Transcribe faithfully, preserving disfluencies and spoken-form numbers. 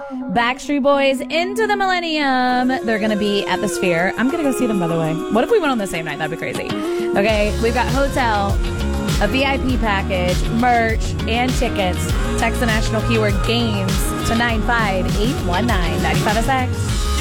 Backstreet Boys, Into the Millennium. They're going to be at the Sphere. I'm going to go see them, by the way. What if we went on the same night? That'd be crazy. Okay, we've got hotel, a V I P package, merch, and tickets. Text the national keyword GAMES to nine five eight one nine. ninety-five S X.